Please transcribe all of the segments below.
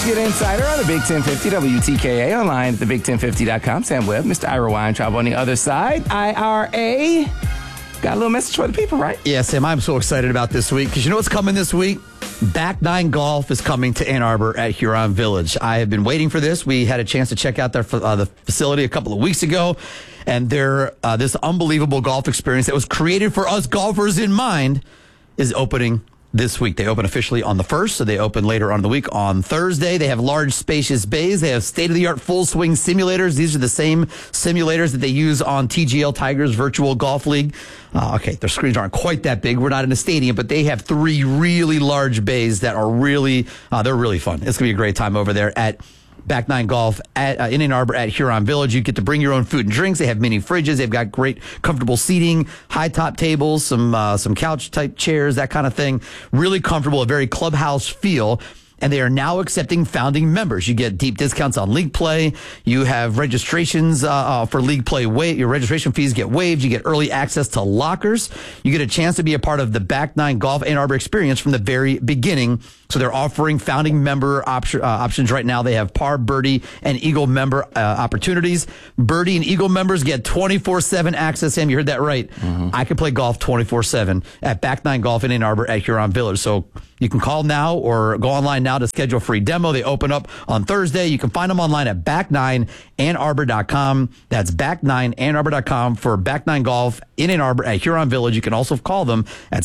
Michigan Insider on the Big 1050 WTKA, online at thebig1050.com. Sam Webb, Mr. Ira Weintraub on the other side. IRA. Got a little message for the people, right? Yeah, Sam, I'm so excited about this week because you know what's coming this week? Back Nine Golf is coming to Ann Arbor at Huron Village. I have been waiting for this. We had a chance to check out the facility a couple of weeks ago, and this unbelievable golf experience that was created for us golfers in mind is opening this week. They open officially on the 1st, so they open later on in the week on Thursday. They have large, spacious bays. They have state-of-the-art full-swing simulators. These are the same simulators that they use on TGL Tigers Virtual Golf League. Okay, their screens aren't quite that big. We're not in a stadium, but they have 3 really large bays that are really, they're really fun. It's going to be a great time over there at Back Nine Golf in Ann Arbor at Huron Village. You get to bring your own food and drinks. They have mini fridges. They've got great, comfortable seating, high top tables, some couch type chairs, that kind of thing. Really comfortable, a very clubhouse feel. And they are now accepting founding members. You get deep discounts on league play. You have registrations for league play. Your registration fees get waived. You get early access to lockers. You get a chance to be a part of the Back Nine Golf Ann Arbor experience from the very beginning. So they're offering founding member options right now. They have par, birdie, and eagle member opportunities. Birdie and eagle members get 24/7 access. Sam, you heard that right. Mm-hmm. I can play golf 24/7 at Back Nine Golf in Ann Arbor at Huron Village. So you can call now or go online now to schedule a free demo. They open up on Thursday. You can find them online at back9annarbor.com. That's back9annarbor.com for Back Nine Golf in Ann Arbor at Huron Village. You can also call them at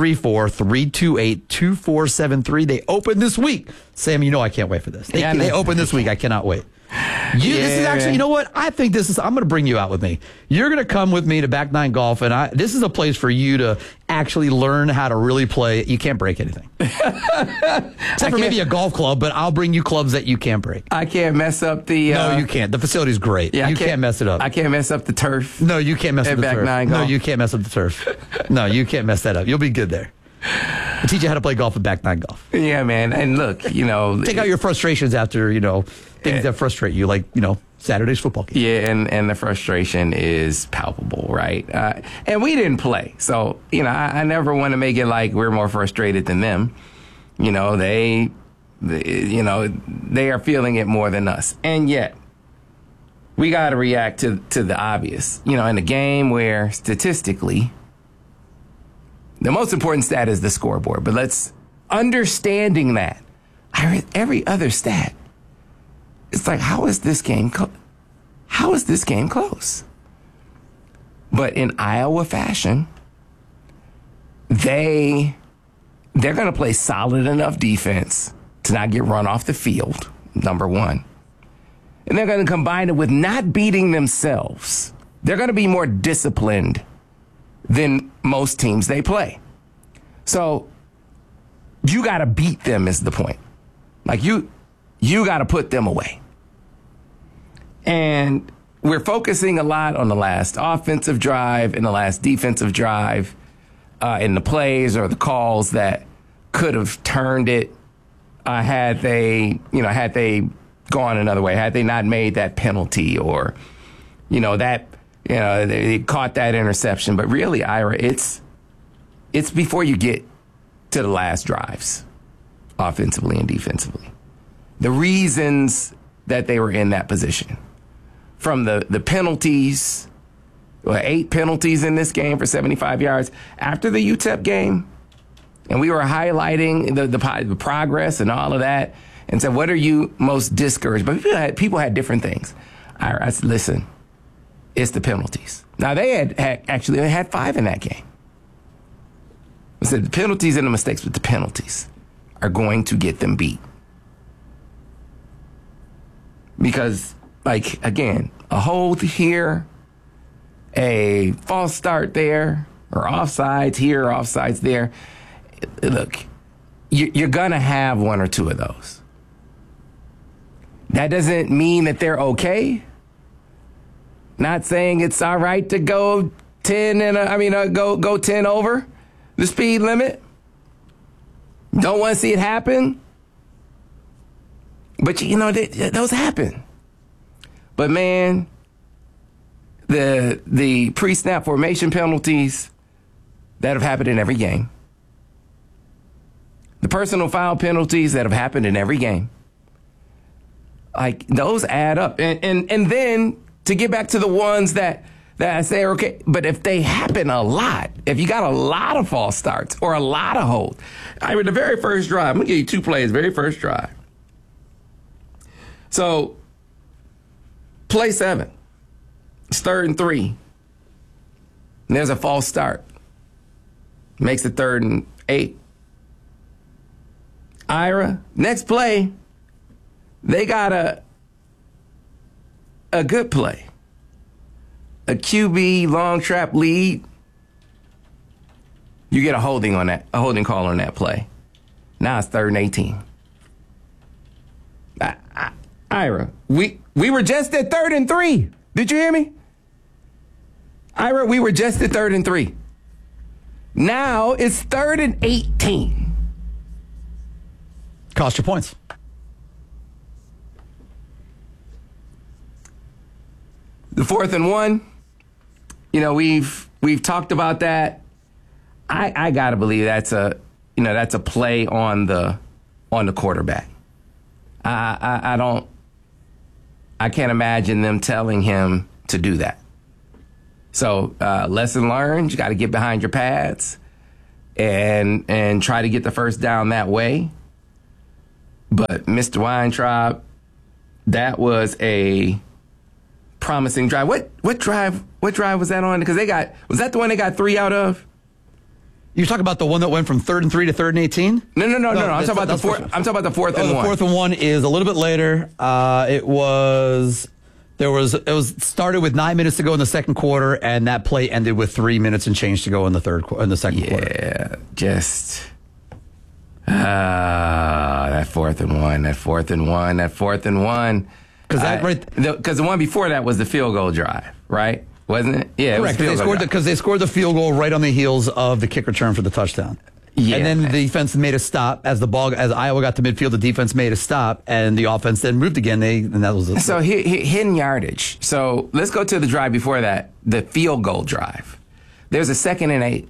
734-328-2473. They open this week. Sam, you know I can't wait for this. They open this week. I cannot wait. This is actually, you know what? I think I'm going to bring you out with me. You're going to come with me to Back Nine Golf, and this is a place for you to actually learn how to really play. You can't break anything. Except for maybe a golf club, but I'll bring you clubs that you can't break. I can't mess up the... No, you can't. The facility's great. Yeah, you can't mess it up. I can't mess up the turf. No, you can't mess up the turf. Nine Golf. No, you can't mess up the turf. No, you can't mess that up. You'll be good there. I'll teach you how to play golf at Back Nine Golf. Yeah, man. And look, take out your frustrations after, things that frustrate you, like, Saturday's football game. Yeah, and the frustration is palpable, right? And we didn't play. So, I never want to make it like we're more frustrated than them. They are feeling it more than us. And yet, we got to react to the obvious. In a game where statistically, the most important stat is the scoreboard. But understanding that, every other stat, it's like, how is this game close? But in Iowa fashion, they're going to play solid enough defense to not get run off the field, number one. And they're going to combine it with not beating themselves. They're going to be more disciplined than most teams they play. So you got to beat them is the point. Like you got to put them away. And we're focusing a lot on the last offensive drive and the last defensive drive in the plays or the calls that could have turned it had they gone another way, had they not made that penalty or, they caught that interception. But really, Ira, it's before you get to the last drives, offensively and defensively. The reasons that they were in that position. From the penalties, 8 penalties in this game for 75 yards. After the UTEP game, and we were highlighting the progress and all of that, and said, what are you most discouraged? But people had different things. I said, listen, it's the penalties. Now, they had 5 in that game. I said, the penalties and the mistakes, but the penalties are going to get them beat. Because, again, a hold here, a false start there, or offsides here, or offsides there. Look, you're going to have 1 or 2 of those. That doesn't mean that they're okay. Not saying it's all right to go 10 go 10 over the speed limit. Don't want to see it happen. But, those happen. But, man, the pre-snap formation penalties that have happened in every game, the personal foul penalties that have happened in every game, Like those add up. And then to get back to the ones that I say are okay, but if they happen a lot, if you got a lot of false starts or a lot of holds, the very first drive, I'm gonna give you 2 plays, very first drive. So play 7, it's 3rd and 3. And there's a false start. Makes it 3rd and 8. Ira, next play, they got a good play. A QB long trap lead. You get a holding call on that play. Now it's 3rd and 18. Ira, we were just at 3rd and 3. Did you hear me? Ira, we were just at 3rd and 3. Now it's 3rd and 18. Cost you points. The 4th and 1, we've talked about that. I gotta believe that's a play on the quarterback. I can't imagine them telling him to do that. So lesson learned, you got to get behind your pads and try to get the first down that way. But Mr. Weintraub, that was a promising drive. What drive was that on? Because was that the one they got 3 out of? You talking about the one that went from 3rd and 3 to 3rd and 18? No. I'm talking about the 4th. I'm talking about the 4th and 1. The 4th and 1 is a little bit later. It was started with 9 minutes to go in the second quarter, and that play ended with 3 minutes and change to go in the second quarter. Yeah, just that 4th and 1. Because the one before that was the field goal drive, right? Wasn't it? Yeah, correct. Because they scored the field goal right on the heels of the kick return for the touchdown. Yeah. And then the defense made a stop as Iowa got to midfield. The defense made a stop, and the offense then moved again. And that was so hidden yardage. So let's go to the drive before that, the field goal drive. There's a 2nd and 8,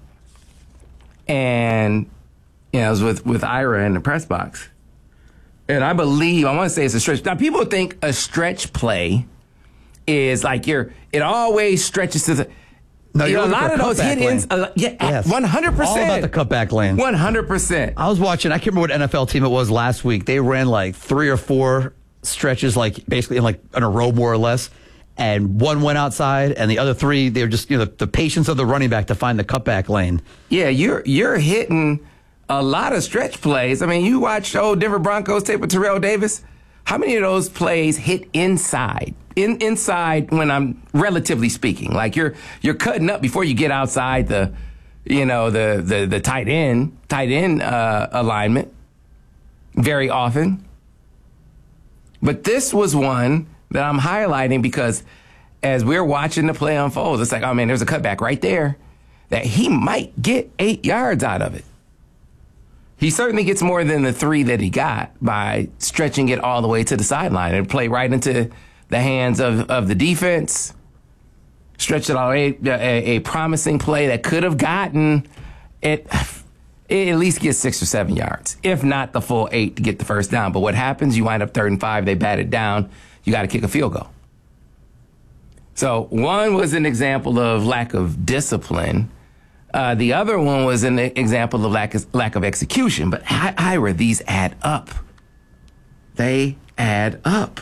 and it was with Ira in the press box, and I want to say it's a stretch. Now people think a stretch play is like it always stretches to the. No, a lot of those hit-ins, 100%. All about the cutback lane. 100%. I was watching, I can't remember what NFL team it was last week. They ran like 3 or 4 stretches, like basically in a row more or less. And one went outside, and the other 3, they were just, the patience of the running back to find the cutback lane. Yeah, you're hitting a lot of stretch plays. I mean, you watch Denver Broncos tape with Terrell Davis. How many of those plays hit inside? Inside when I'm relatively speaking, like you're cutting up before you get outside the tight end alignment very often. But this was one that I'm highlighting because as we're watching the play unfold, it's like, oh man, there's a cutback right there that he might get 8 yards out of it. He certainly gets more than the 3 that he got by stretching it all the way to the sideline and play right into the hands of the defense. Stretched it all a promising play that could have gotten it at least get 6 or 7 yards, if not the full 8 to get the first down. But what happens? You wind up 3rd and 5. They bat it down. You got to kick a field goal. So one was an example of lack of discipline. The other one was an example of lack of execution. But Ira, these add up. They add up.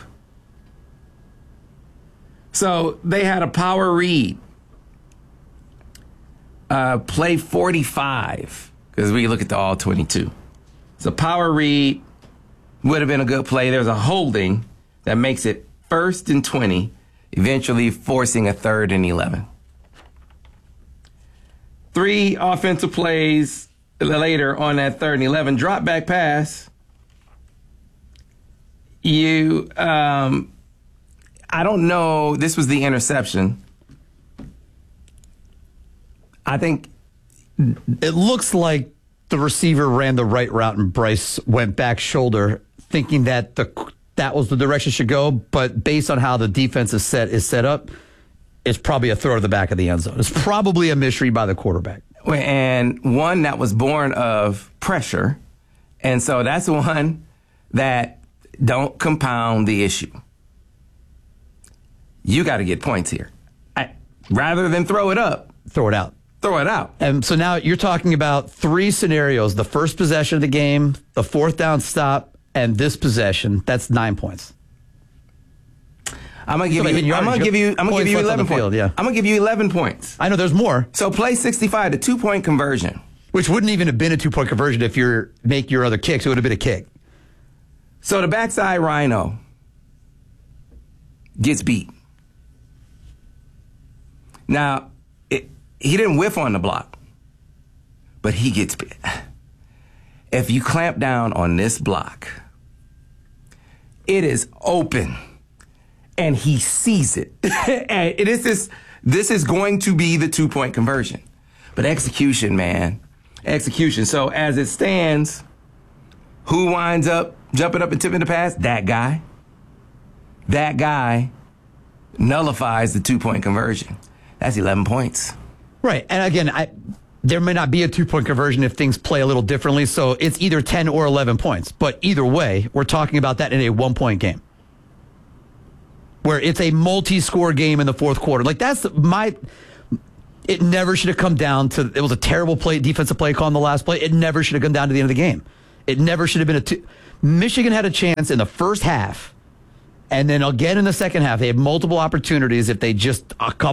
So they had a power read. Play 45, because we look at the all 22. So power read would have been a good play. There's a holding that makes it 1st and 20, eventually forcing a 3rd and 11. 3 offensive plays later on that 3rd and 11 drop back pass. I don't know. This was the interception. I think it looks like the receiver ran the right route and Bryce went back shoulder, thinking that that was the direction it should go. But based on how the defense is set up, it's probably a throw to the back of the end zone. It's probably a misread by the quarterback. And one that was born of pressure. And so that's one that don't compound the issue. You got to get points here. Rather than throw it up. Throw it out. Throw it out. And so now you're talking about 3 scenarios: the first possession of the game, the 4th down stop, and this possession. That's 9 points. I'm gonna give you 11 points. Yeah. I'm gonna give you 11 points. I know there's more. So play 65, the 2-point conversion, which wouldn't even have been a 2-point conversion if you make your other kicks. It would have been a kick. So the backside Rhino gets beat. Now, he didn't whiff on the block, but he gets beat. If you clamp down on this block, it is open, and he sees it. And this is going to be the 2-point conversion. But execution, man. Execution. So as it stands, who winds up jumping up and tipping the pass? That guy. That guy nullifies the 2-point conversion. That's 11 points. Right. And again, there may not be a 2-point conversion if things play a little differently. So it's either 10 or 11 points. But either way, we're talking about that in a 1-point game, where it's a multi-score game in the 4th quarter. Like, it never should have come down to, it was a terrible defensive play call on the last play. It never should have come down to the end of the game. It never should have been Michigan had a chance in the first half, and then again in the second half. They had multiple opportunities. If they just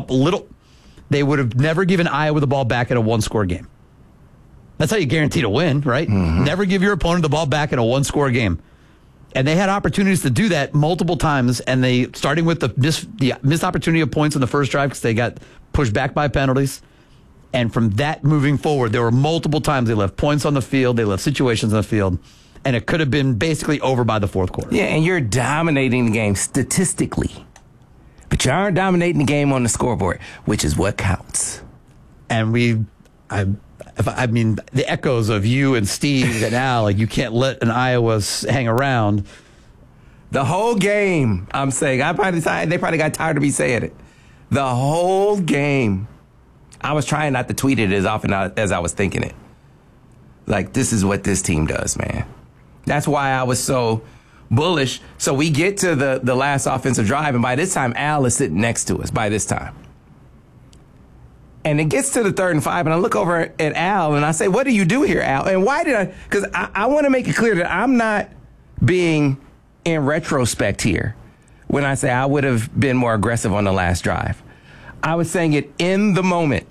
they would have never given Iowa the ball back in a 1-score game. That's how you guarantee to win, right? Mm-hmm. Never give your opponent the ball back in a 1-score game. And they had opportunities to do that multiple times, and they, starting with the missed opportunity of points in the first drive because they got pushed back by penalties. And from that moving forward, there were multiple times they left points on the field, they left situations on the field, and it could have been basically over by the 4th quarter. Yeah, and you're dominating the game statistically, but you aren't dominating the game on the scoreboard, which is what counts. And I mean, the echoes of you and Steve and Al, like, you can't let an Iowa hang around. The whole game, I'm saying, they probably got tired of me saying it. The whole game. I was trying not to tweet it as often as I was thinking it. Like, this is what this team does, man. That's why I was so bullish. So we get to the last offensive drive, and by this time, Al is sitting next to us by this time. And it gets to the 3rd and 5, and I look over at Al, and I say, what do you do here, Al? And why did I? Because I want to make it clear that I'm not being in retrospect here when I say I would have been more aggressive on the last drive. I was saying it in the moment.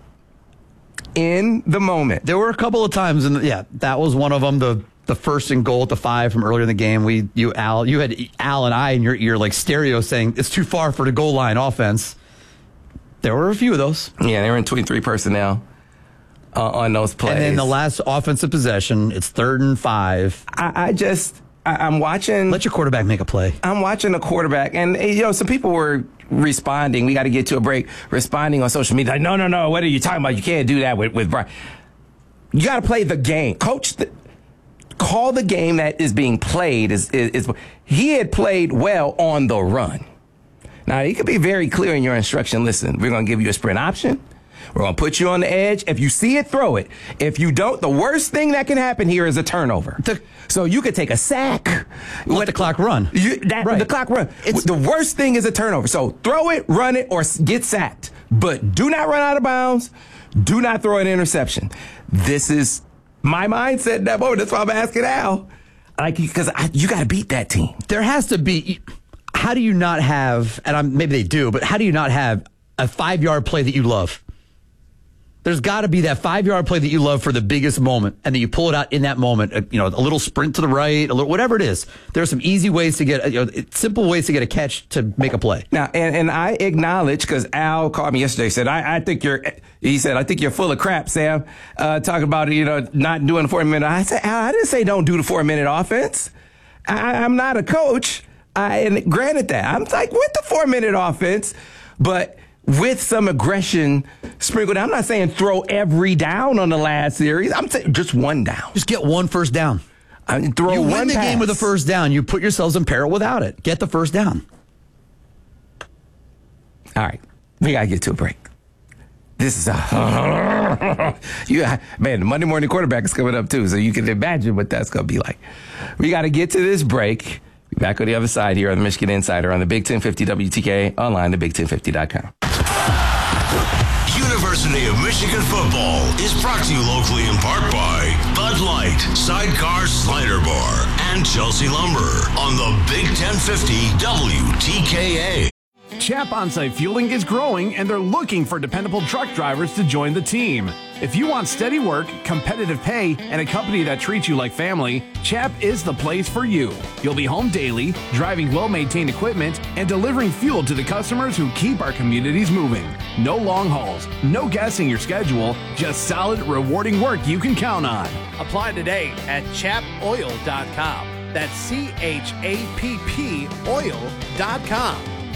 In the moment. There were a couple of times, that was one of them. The 1st and goal at the 5 from earlier in the game. You had Al and I in your ear like stereo saying it's too far for the goal line offense. There were a few of those. Yeah, they were in 23 personnel on those plays. And then the last offensive possession, it's 3rd and 5. I'm watching. Let your quarterback make a play. I'm watching the quarterback, and some people were responding. We got to get to a break. Responding on social media, like, no. What are you talking about? You can't do that with Brian. You got to play the game, coach. Call the game that is being played. He had played well on the run. Now, you can be very clear in your instruction. Listen, we're going to give you a sprint option. We're going to put you on the edge. If you see it, throw it. If you don't, the worst thing that can happen here is a turnover. So you could take a sack. Let the clock run. Right. The clock run. The worst thing is a turnover. So throw it, run it, or get sacked. But do not run out of bounds. Do not throw an interception. This is my mindset in that moment. That's why I'm asking Al. Because you got to beat that team. There has to be. How do you not have, and maybe they do, but how do you not have a 5-yard play that you love? There's got to be that 5-yard play that you love for the biggest moment, and then you pull it out in that moment. A little sprint to the right, whatever it is. There are some easy ways to get, simple ways to get a catch to make a play. Now, and I acknowledge, because Al called me yesterday, said, I think you're full of crap, Sam, talking about, not doing the 4-minute. I said, Al, I didn't say don't do the 4-minute offense. I'm not a coach. And granted that, I'm like with the 4-minute offense, but with some aggression sprinkled down. I'm not saying throw every down on the last series. I'm saying just one down. Just get one first down. You win the game with a first down. You put yourselves in peril without it. Get the first down. All right. We got to get to a break. This is man, the Monday morning quarterback is coming up too, so you can imagine what that's going to be like. We got to get to this break. Back on the other side here on the Michigan Insider on the Big 1050 WTK, online, thebig1050.com. University of Michigan football is brought to you locally in part by Bud Light, Sidecar Slider Bar, and Chelsea Lumber on the Big 1050 WTKA. CHAP On-Site Fueling is growing, and they're looking for dependable truck drivers to join the team. If you want steady work, competitive pay, and a company that treats you like family, CHAP is the place for you. You'll be home daily, driving well-maintained equipment, and delivering fuel to the customers who keep our communities moving. No long hauls, no guessing your schedule, just solid, rewarding work you can count on. Apply today at chapoil.com. That's CHAPP oil.com.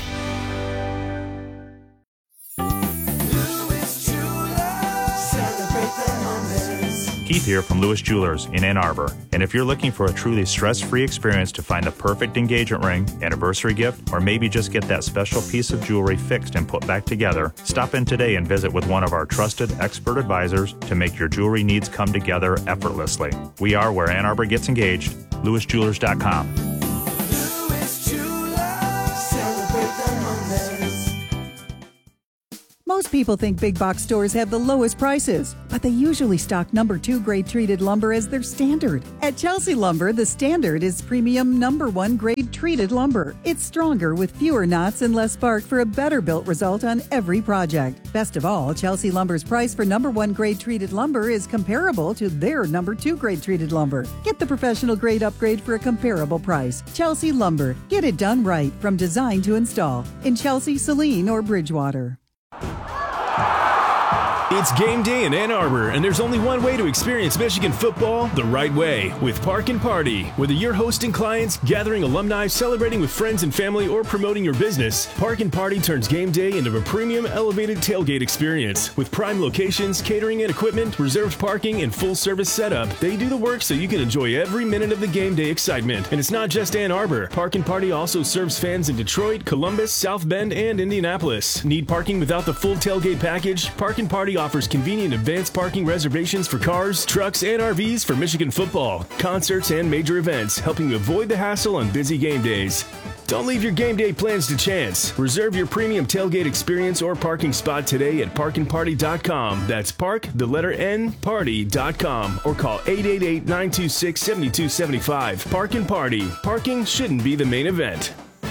Keith here from Lewis Jewelers in Ann Arbor. And if you're looking for a truly stress-free experience to find the perfect engagement ring, anniversary gift, or maybe just get that special piece of jewelry fixed and put back together, stop in today and visit with one of our trusted expert advisors to make your jewelry needs come together effortlessly. We are where Ann Arbor gets engaged. LewisJewelers.com. Lewis Jewelers, celebrate the moments. Most people think big box stores have the lowest prices, but they usually stock number 2 grade treated lumber as their standard. At Chelsea Lumber, the standard is premium number 1 grade treated lumber. It's stronger with fewer knots and less bark for a better built result on every project. Best of all, Chelsea Lumber's price for number 1 grade treated lumber is comparable to their number 2 grade treated lumber. Get the professional grade upgrade for a comparable price. Chelsea Lumber. Get it done right from design to install in Chelsea, Saline, or Bridgewater. It's game day in Ann Arbor, and there's only one way to experience Michigan football the right way, with Park and Party. Whether you're hosting clients, gathering alumni, celebrating with friends and family, or promoting your business, Park and Party turns game day into a premium elevated tailgate experience. With prime locations, catering and equipment, reserved parking, and full-service setup, they do the work so you can enjoy every minute of the game day excitement. And it's not just Ann Arbor. Park and Party also serves fans in Detroit, Columbus, South Bend, and Indianapolis. Need parking without the full tailgate package? Park and Party offers convenient advanced parking reservations for cars, trucks, and RVs for Michigan football, concerts, and major events, helping you avoid the hassle on busy game days. Don't leave your game day plans to chance. Reserve your premium tailgate experience or parking spot today at parkandparty.com. That's park, the letter N, party.com, or call 888-926-7275. Park and Party. Parking shouldn't be the main event.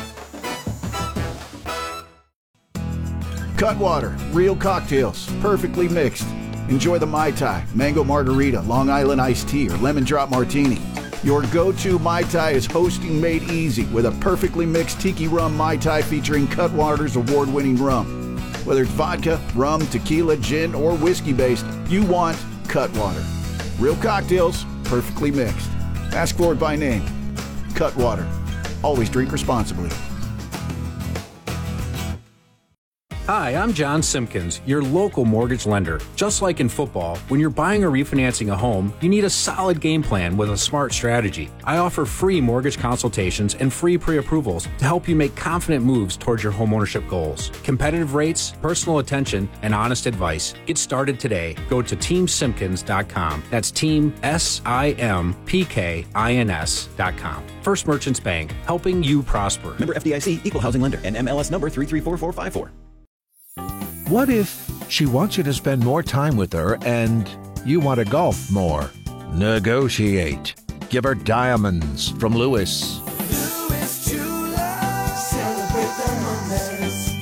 Cutwater, real cocktails, perfectly mixed. Enjoy the Mai Tai, Mango Margarita, Long Island Iced Tea, or Lemon Drop Martini. Your go-to Mai Tai is hosting made easy with a perfectly mixed Tiki Rum Mai Tai featuring Cutwater's award-winning rum. Whether it's vodka, rum, tequila, gin, or whiskey-based, you want Cutwater. Real cocktails, perfectly mixed. Ask for it by name. Cutwater. Always drink responsibly. Hi, I'm John Simpkins, your local mortgage lender. Just like in football, when you're buying or refinancing a home, you need a solid game plan with a smart strategy. I offer free mortgage consultations and free pre-approvals to help you make confident moves towards your homeownership goals. Competitive rates, personal attention, and honest advice. Get started today. Go to teamsimpkins.com. That's teamsimpkins.com. First Merchants Bank, helping you prosper. Member FDIC, Equal Housing Lender, and MLS number 334454. What if she wants you to spend more time with her and you want to golf more? Negotiate. Give her diamonds from Lewis. Lewis Jewelers, celebrate the moments.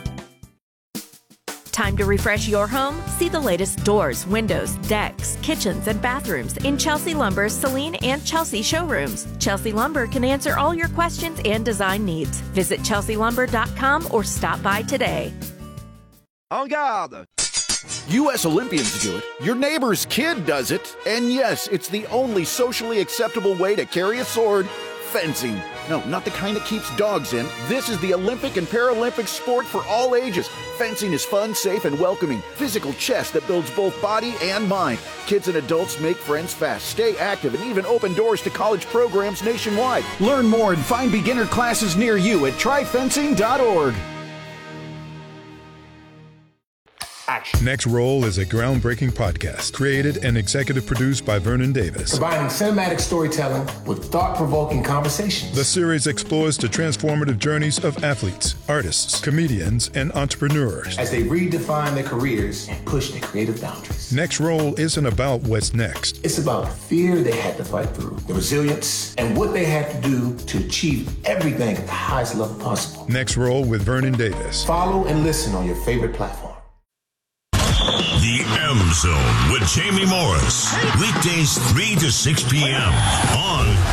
Time to refresh your home? See the latest doors, windows, decks, kitchens, and bathrooms in Chelsea Lumber's Saline and Chelsea showrooms. Chelsea Lumber can answer all your questions and design needs. Visit chelsealumber.com or stop by today. En garde! U.S. Olympians do it. Your neighbor's kid does it. And yes, it's the only socially acceptable way to carry a sword. Fencing. No, not the kind that keeps dogs in. This is the Olympic and Paralympic sport for all ages. Fencing is fun, safe, and welcoming. Physical chess that builds both body and mind. Kids and adults make friends fast, stay active, and even open doors to college programs nationwide. Learn more and find beginner classes near you at tryfencing.org. action. Next Roll is a groundbreaking podcast created and executive produced by Vernon Davis. Combining cinematic storytelling with thought-provoking conversations. The series explores the transformative journeys of athletes, artists, comedians, and entrepreneurs as they redefine their careers and push their creative boundaries. Next Roll isn't about what's next. It's about the fear they had to fight through, the resilience, and what they had to do to achieve everything at the highest level possible. Next Roll with Vernon Davis. Follow and listen on your favorite platform. The M Zone with Jamie Morris. Weekdays 3 to 6 p.m. on